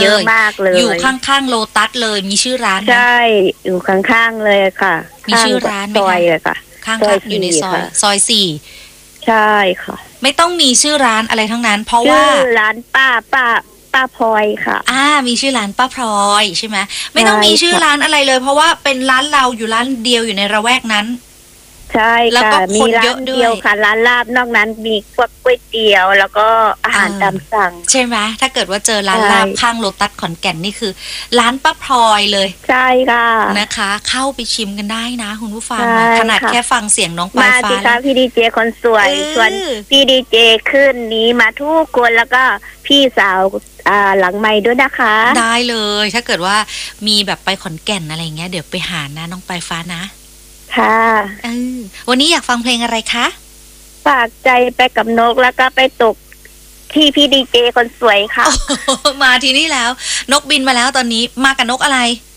เยอะมากเลยอยู่ข้างๆโลตัสเลยมีชื่อร้านไหมใช่อยู่ข้างๆเลยค่ะมีชื่อร้านไหมซอยคะเลยค่ะข้างซอยๆอยู่ในซอยค่ะซอย4 ใช่ค่ะไม่ต้องมีชื่อร้านอะไรทั้งนั้น เพราะชื่ว่าอร้านป้าพลอยค่ะมีชื่อร้านป้าพลอยใช่ไหมไม่ต้องมีชื่อร้านอะไรเลย เพราะว่าเป็นร้านเราอยู่ร้านเดียวอยู่ในระแวกนั้นใช่แล้วก็ค่ะมีร้าคนเยอะนด้วยเดียวค่ะร้านลาบนอกนั้นมีพวกก๋วยเตี๋ยวแล้วก็อาหารตามสั่งใช่ไหมถ้าเกิดว่าเจอร้านใช่ลาบข้างโลตัสขอนแก่นนี่คือ ร้านป้าพลอยเลยใช่ค่ะนะคะ เข้าไปชิมกันได้นะคุณผู้ฟังใช่ขนาดค่ะแค่ฟังเสียงน้องปลายมาฟ้าสิแล้คะวพี่ดีเจคนสวยชวนพี่ดีเจขึ้นนี้มาทุกคนแล้วก็พี่สาวหลังไม้ด้วยนะคะได้เลย ถ้าเกิดว่ามีแบบไปขอนแก่นอะไรเงี้ยเดี๋ยวไปหานะน้องปลายฟ้านะค่ะวันนี้อยากฟังเพลงอะไรคะฝากใจไปกับนกแล้วก็ไปตกที่พี่ดีเจคนสวยค่ะมาทีนี้แล้ว นกบินมาแล้วตอนนี้มากับนกอะไร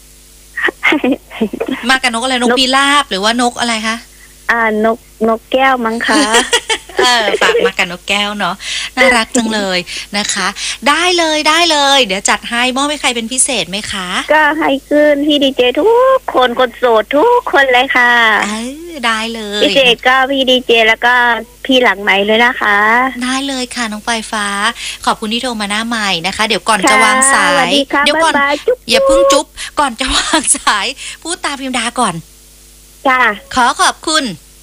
มากับนกอะไรนกพิราบหรือว่านกอะไรคะนกแก้วมั้งคะฝากมากับนกแก้วเนาะน่ารักจังเลยนะคะ ได้เลยเดี๋ยวจัดให้มอบให้ใครเป็นพิเศษไหมคะก็ให้ขึ้นพี่ดีเจทุกคนคนโสดทุกคนเลยค่ะได้เลยพิเศษก็พี่ดีเจแล้วก็พี่หลังไมค์เลยนะคะได้เลยค่ะน้องปลายฟ้าขอบคุณที่โทรมาหน้าใหม่นะคะเดี๋ยวก่อนจะวางสายเดี๋ยวก่อนอย่าเพิ่งจุ๊บก่อนจะวางสายพูดตามพิมดาก่อนจ้าขอขอบคุณ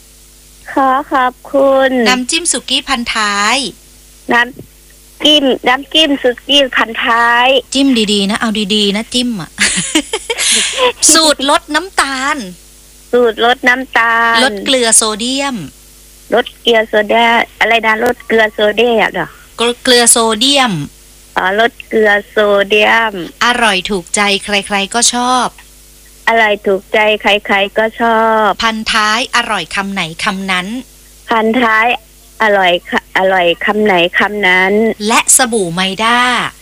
น้ำจิ้มสุกี้พันท้ายน้ำจิ้มสุกี้พันท้ายจิ้มดีๆนะเอาดีๆนะจิ้มอ่ะ สูตรลดน้ำตาลลดเกลือโซเดียมลดเกลือโซเดียมอะไรนะลดเกลือโซเดียมเหรอเกลือโซเดียมลดเกลือโซเดียมอร่อยถูกใจใครๆก็ชอบอะไรถูกใจใครๆก็ชอบพันท้ายอร่อยคำไหนคำนั้นพันท้ายอร่อยคำไหนคำนั้นและสบู่ไมด้า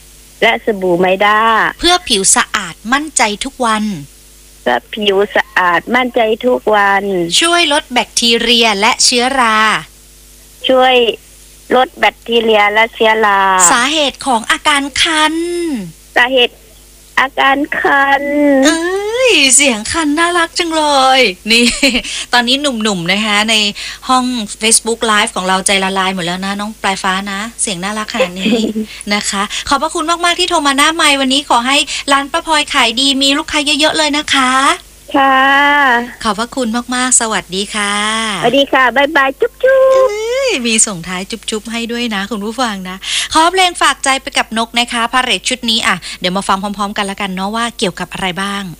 เพื่อผิวสะอาดมั่นใจทุกวันเพื่อผิวสะอาดมั่นใจทุกวันช่วยลดแบคทีเรียและเชื้อราช่วยลดแบคทีเรียและเชื้อราสาเหตุของอาการคันสาเหตุอาการคันเสียงคันน่ารักจังเลยนี่ตอนนี้หนุ่มๆนะคะในห้อง Facebook Live ของเราใจละลายหมดแล้วนะน้องปลายฟ้านะเสียงน่ารักขนาดนี้ นะคะขอบพระคุณมากๆที่โทรมาหน้าไมค์วันนี้ขอให้ร้านป้าพลอยขายดีมีลูกค้าเยอะๆเลยนะคะค่ะขอบพระคุณมากๆสวัสดีค่ะสวัสดีค่ะบ๊ายบายจุ๊บมีส่งท้ายจุ๊บให้ด้วยนะคุณผู้ฟังนะขอเพลงฝากใจไปกับนกนะคะพาเหรดชุดนี้เดี๋ยวมาฟังพร้อมๆกันละกันเนาะว่าเกี่ยวกับอะไรบ้าง